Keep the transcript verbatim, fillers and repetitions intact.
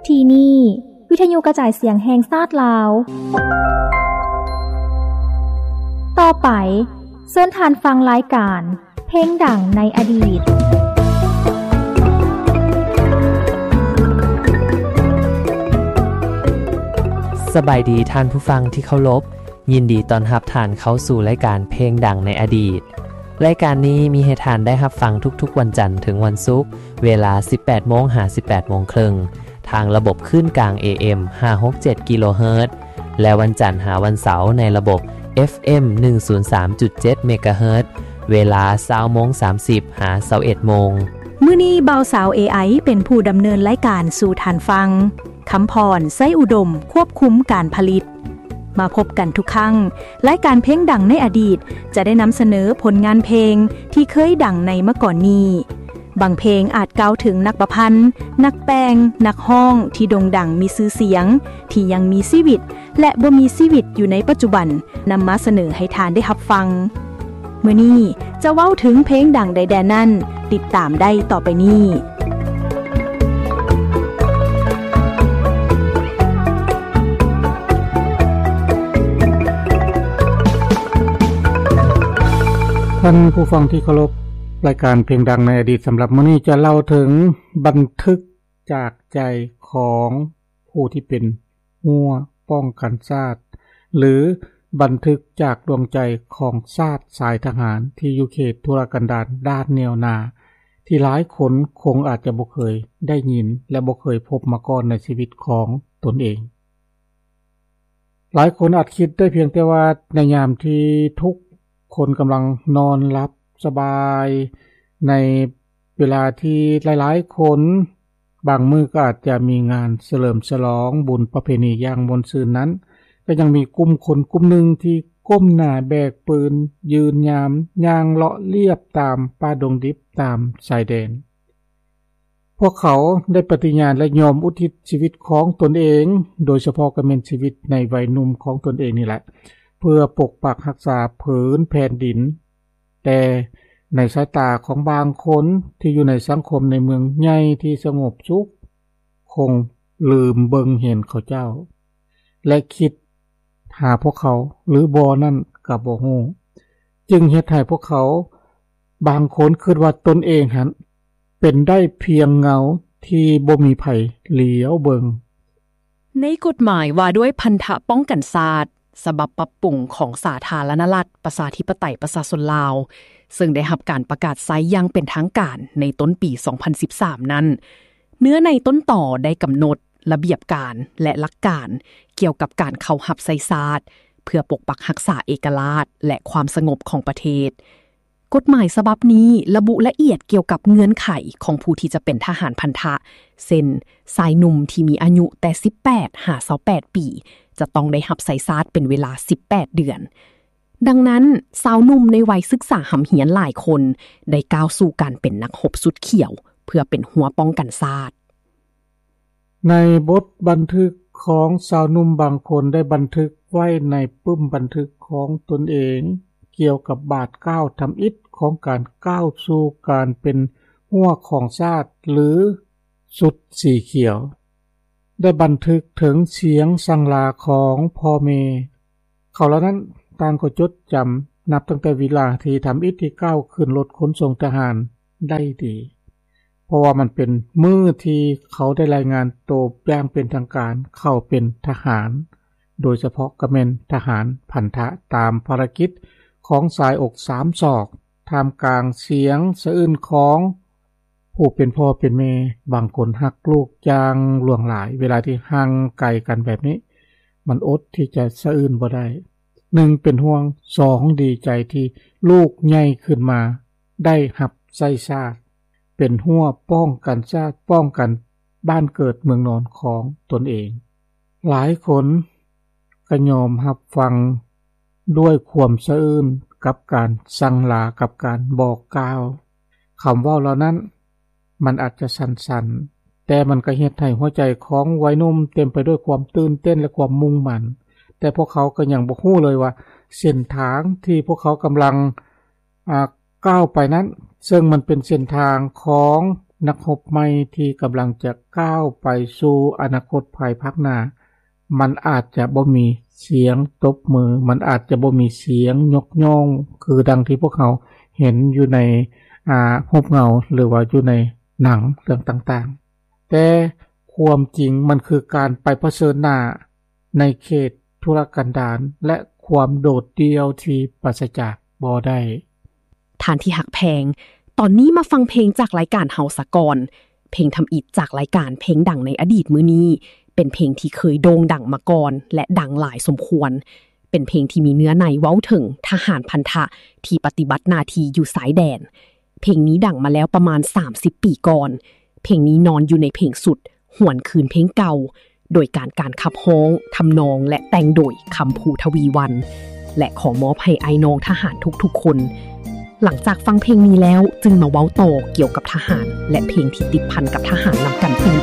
ที่นี่วิทยุกระจายเสียงแห่งชาติลาวต่อไปเชิญทานฟังรายการเพลงดังในอดีตสบายดีท่านผู้ฟังที่เคารพยินดีต้อนรับท่านเข้าสู่รายการเพลงดังในอดีตรายการนี้มีให้ท่านได้รับฟังทุกๆวันจันทร์ถึงวันศุกร์เวลา สิบแปดโมง ถึง สิบแปดโมงครึ่งทางระบบคลื่นกลาง เอ เอ็ม ห้าร้อยหกสิบเจ็ด กิโลเฮิรตซ์และวันจันทร์หาวันเสาร์ในระบบ เอฟ เอ็ม หนึ่งศูนย์สามจุดเจ็ด เมกะเฮิรตซ์เวลา ยี่สิบโมงสามสิบ หา ยี่สิบเอ็ดโมงมื้อนี้เบาสาว เอ ไอ เป็นผู้ดำเนินรายการสู่ท่านฟังคำพรไส้อุดมควบคุมการผลิตมาพบกันทุกครั้งรายการเพลงดังในอดีตจะได้นำเสนอผลงานเพลงที่เคยดังในเมื่อก่อนนี้บางเพลงอาจกล่าวถึงนักประพันธ์นักแปลงนักฮ้องที่โด่งดังมีชื่อเสียงที่ยังมีชีวิตและบ่มีชีวิตอยู่ในปัจจุบันนำมาเสนอให้ทานได้รับฟังมื้อนี้จะเว้าถึงเพลงดังใดๆนั้นติดตามได้ต่อไปนี้ท่านผู้ฟังที่เคารพรายการเพลงดังในอดีตสำหรับมื้อนี้จะเล่าถึงบันทึกจากใจของผู้ที่เป็นหัวป้องกันชาติหรือบันทึกจากดวงใจของชาติสายทหารที่อยู่เขตทุรกันดารด้านแนวหน้าที่หลายคนคงอาจจะบ่เคยได้ยินและบ่เคยพบมาก่อนในชีวิตของตนเองหลายคนอาจคิดได้เพียงแต่ว่าในยามที่ทุกคนกำลังนอนหลับสบายในเวลาที่หลายๆคนบางมื้อก็อาจจะมีงานเฉลิมฉลองบุญประเพณีอย่างมนต์ซื่นนั้นก็ยังมีกลุ่มคนกลุ่มหนึ่งที่ก้มหน้าแบกปืนยืนยามย่างเลาะเลียบตามป่าดงดิบตามชายแดนพวกเขาได้ปฏิญาณและยอมอุทิศชีวิตของตนเองโดยเฉพาะก็เป็นชีวิตในวัยหนุ่มของตนเองนี่แหละเพื่อปกปักรักษาผืนแผ่นดินแต่ในสายตาของบางคนที่อยู่ในสังคมในเมืองใหญ่ที่สงบสุขคงลืมเบิ่งเห็นเขาเจ้าและคิดหาพวกเขาหรือบ่นั่นก็บ่ฮู้จึงเฮ็ดให้พวกเขาบางคนคิดว่าตนเองหันเป็นได้เพียงเงาที่บ่มีไผเหลียวเบิ่งในกฎหมายว่าด้วยพันธะป้องกันชาติฉบับปรับปรุงของสาธารณรัฐประชาธิปไตยประชาชนลาวซึ่งได้รับการประกาศใช้อย่างเป็นทางการในต้นปีสองพันสิบสามนั้นเนื้อในต้นต่อได้กำหนดระเบียบการและหลักการเกี่ยวกับการเข้ารับใช้ชาติเพื่อปกปักรักษาเอกราชและความสงบของประเทศกฎหมายฉบับนี้ระบุละเอียดเกี่ยวกับเงื่อนไขของผู้ที่จะเป็นทหารพันธะเช่นชายหนุ่มที่มีอายุแต่สิบแปดถึงยี่สิบแปดปีจะต้องได้รับใช้ชาติเป็นเวลาสิบแปดเดือนดังนั้นสาวหนุ่มในวัยศึกษาหำเหียนหลายคนได้ก้าวสู่การเป็นนักรบสุดเขียวเพื่อเป็นหัวป้องกันชาติในบทบันทึกของสาวหนุ่มบางคนได้บันทึกไว้ในปึ้มบันทึกของตนเองเกี่ยวกับบาทก้าวทำอิฐของการก้าวสู่การเป็นหัวของชาติหรือสุดสีเขียวได้บันทึกถึงเสียงสั่งลาของพ่อแม่เขาเหล่านั้นต่างก็จดจำนับตั้งแต่เวลาที่ทำอิฐที่ก้าวขึ้นรถขนส่งทหารได้ดีเพราะว่ามันเป็นมื้อที่เขาได้รายงานตัวอย่างเป็นทางการเข้าเป็นทหารโดยเฉพาะก็แม่นทหารพันธะตามภารกิจของสายอกสามศอกท่ามกลางเสียงสะอื้นของผู้เป็นพ่อเป็นแม่บางคนฮักลูกอย่างหลวงหลายเวลาที่ห่างไกลกันแบบนี้มันอดที่จะสะอื้นบ่ได้หนึ่งเป็นห่วงสองดีใจที่ลูกใหญ่ขึ้นมาได้รับใช้ชาติเป็นหัวป้องกันชาติป้องกันบ้านเกิดเมืองนอนของตนเองหลายคนก็ยอมรับฟังด้วยความสะอื้นกับการสั่งลากับการบอกกล่าวคำเว้าเหล่านั้นมันอาจจะสั้นๆแต่มันก็เฮ็ดให้หัวใจของวัยหนุ่มเต็มไปด้วยความตื่นเต้นและความมุ่งมั่นแต่พวกเขาก็ยังบ่รู้เลยว่าเส้นทางที่พวกเขากำลังอ่าก้าวไปนั้นซึ่งมันเป็นเส้นทางของนักรบใหม่ที่กำลังจะก้าวไปสู่อนาคตภายภาคหน้ามันอาจจะบ่มีเสียงตบมือมันอาจจะบ่มีเสียงยกย่องคือดังที่พวกเขาเห็นอยู่ในอ่ารูปเงาหรือว่าอยู่ในหนังเรื่องต่างๆแต่ความจริงมันคือการไปเผชิญหน้าในเขตทุรกันดารและความโดดเดี่ยวที่ปราศจากบ่ได้ท่านที่หักแพงตอนนี้มาฟังเพลงจากรายการเฮาสะก่อนเพลงทำอิฐจากรายการเพลงดังในอดีตมื้อนี้เป็นเพลงที่เคยโด่งดังมาก่อนและดังหลายสมควรเป็นเพลงที่มีเนื้อในเว้าถึงทหารพันธะที่ปฏิบัติหน้าที่อยู่สายแดนเพลงนี้ดังมาแล้วประมาณสามสิบปีก่อนเพลงนี้นอนอยู่ในเพลงสุดหวนคืนเพลงเก่าโดยการการขับฮ้องทำนองและแต่งโดยคำภูทวีวันและขอมอบให้ไอ้น้องทหารทุกๆคนหลังจากฟังเพลงนี้แล้วจึงมาเว้าต่อเกี่ยวกับทหารและเพลงที่ติดพันกับทหารนำกันต่อ